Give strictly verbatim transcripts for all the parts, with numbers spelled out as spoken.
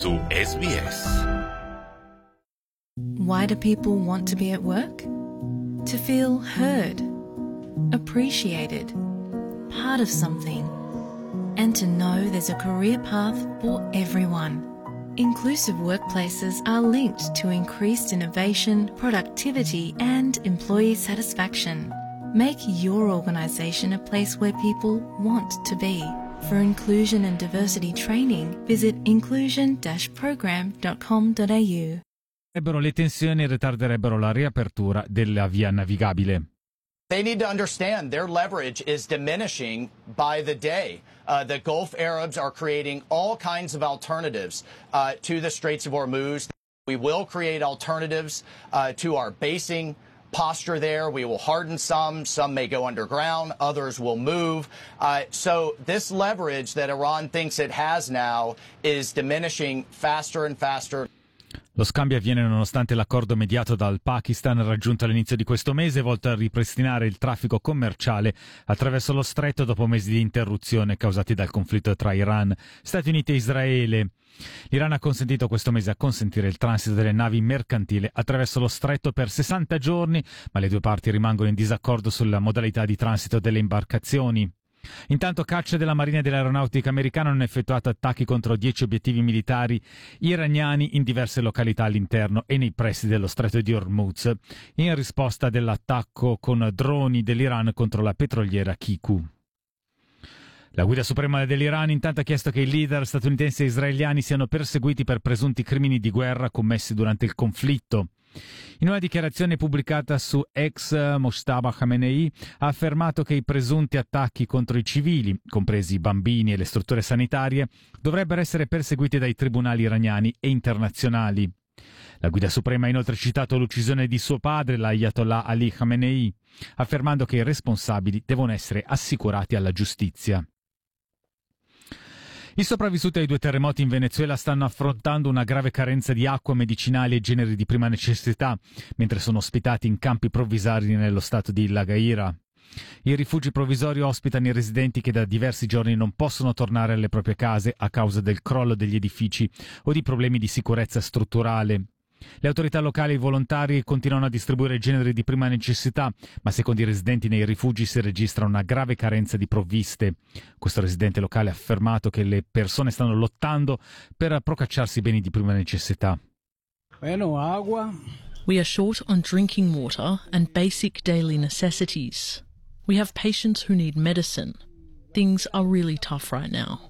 su S B S. Why do people want to be at work? To feel heard, appreciated, part of something, and to know there's a career path for everyone. Inclusive workplaces are linked to increased innovation, productivity, and employee satisfaction. Make your organisation a place where people want to be. For inclusion and diversity training, visit inclusion dash program dot com dot a u. Le tensioni ritarderebbero la riapertura della via navigabile. They need to understand their leverage is diminishing by the day. Uh, the Gulf Arabs are creating all kinds of alternatives uh, to the Straits of Hormuz. We will create alternatives uh, to our basing posture there. We will harden some. Some may go underground. Others will move. Uh, so this leverage that Iran thinks it has now is diminishing faster and faster. Lo scambio avviene nonostante l'accordo mediato dal Pakistan raggiunto all'inizio di questo mese, volto a ripristinare il traffico commerciale attraverso lo stretto dopo mesi di interruzione causati dal conflitto tra Iran, Stati Uniti e Israele. L'Iran ha consentito questo mese a consentire il transito delle navi mercantili attraverso lo stretto per sessanta giorni, ma le due parti rimangono in disaccordo sulla modalità di transito delle imbarcazioni. Intanto cacce della Marina e dell'Aeronautica americana hanno effettuato attacchi contro dieci obiettivi militari iraniani in diverse località all'interno e nei pressi dello stretto di Hormuz, in risposta dell'attacco con droni dell'Iran contro la petroliera Kiku. La guida suprema dell'Iran intanto ha chiesto che i leader statunitensi e israeliani siano perseguiti per presunti crimini di guerra commessi durante il conflitto. In una dichiarazione pubblicata su X, Mojtaba Khamenei ha affermato che i presunti attacchi contro i civili, compresi i bambini e le strutture sanitarie, dovrebbero essere perseguiti dai tribunali iraniani e internazionali. La guida suprema ha inoltre citato l'uccisione di suo padre, l'Ayatollah Ali Khamenei, affermando che i responsabili devono essere assicurati alla giustizia. I sopravvissuti ai due terremoti in Venezuela stanno affrontando una grave carenza di acqua, medicinali e generi di prima necessità, mentre sono ospitati in campi provvisori nello stato di La Guaira. I rifugi provvisori ospitano i residenti che da diversi giorni non possono tornare alle proprie case a causa del crollo degli edifici o di problemi di sicurezza strutturale. Le autorità locali e volontari continuano a distribuire generi di prima necessità, ma secondo i residenti nei rifugi si registra una grave carenza di provviste. Questo residente locale ha affermato che le persone stanno lottando per procacciarsi beni di prima necessità. We are short on drinking water and basic daily necessities. We have patients who need medicine. Things are really tough right now.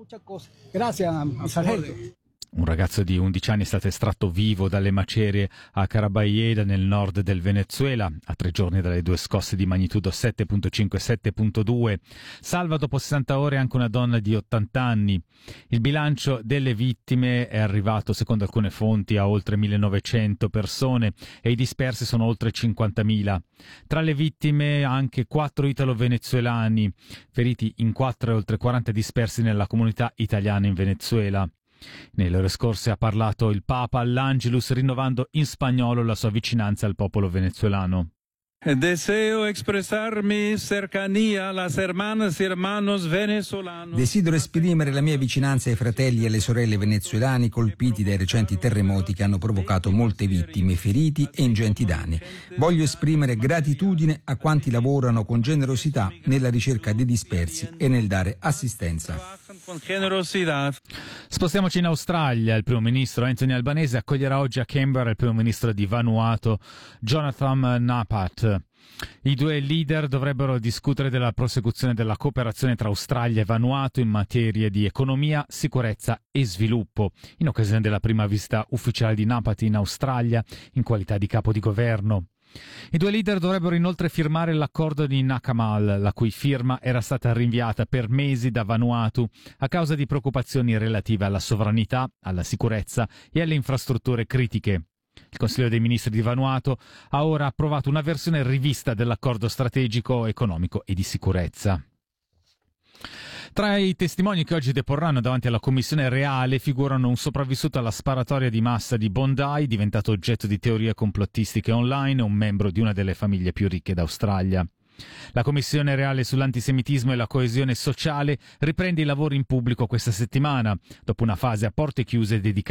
Un ragazzo di undici anni è stato estratto vivo dalle macerie a Carabayeda nel nord del Venezuela a tre giorni dalle due scosse di magnitudo sette virgola cinque e sette virgola due. Salva dopo sessanta ore anche una donna di ottanta anni. Il bilancio delle vittime è arrivato, secondo alcune fonti, a oltre millenovecento persone e i dispersi sono oltre cinquantamila. Tra le vittime anche quattro italo-venezuelani, feriti in quattro e oltre quaranta dispersi nella comunità italiana in Venezuela. Nelle ore scorse ha parlato il Papa all'Angelus rinnovando in spagnolo la sua vicinanza al popolo venezuelano. Deseo expresar mi cercanía a las hermanas y hermanos venezolanos. Desidero esprimere la mia vicinanza ai fratelli e alle sorelle venezuelani colpiti dai recenti terremoti che hanno provocato molte vittime, feriti e ingenti danni. Voglio esprimere gratitudine a quanti lavorano con generosità nella ricerca dei dispersi e nel dare assistenza. Spostiamoci in Australia. Il primo ministro Anthony Albanese accoglierà oggi a Canberra il primo ministro di Vanuatu, Jonathan Napat. I due leader dovrebbero discutere della prosecuzione della cooperazione tra Australia e Vanuatu in materia di economia, sicurezza e sviluppo, in occasione della prima visita ufficiale di Napat in Australia in qualità di capo di governo. I due leader dovrebbero inoltre firmare l'accordo di Nakamal, la cui firma era stata rinviata per mesi da Vanuatu a causa di preoccupazioni relative alla sovranità, alla sicurezza e alle infrastrutture critiche. Il Consiglio dei Ministri di Vanuatu ha ora approvato una versione rivista dell'accordo strategico, economico e di sicurezza. Tra i testimoni che oggi deporranno davanti alla commissione reale figurano un sopravvissuto alla sparatoria di massa di Bondi, diventato oggetto di teorie complottistiche online, e un membro di una delle famiglie più ricche d'Australia. La Commissione reale sull'antisemitismo e la coesione sociale riprende i lavori in pubblico questa settimana, dopo una fase a porte chiuse dedicata